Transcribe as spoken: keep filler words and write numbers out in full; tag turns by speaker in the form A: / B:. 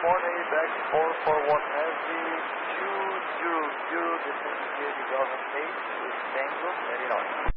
A: Money back four four one heavy two zero zero, descending gear development eight with Tango, Illinois.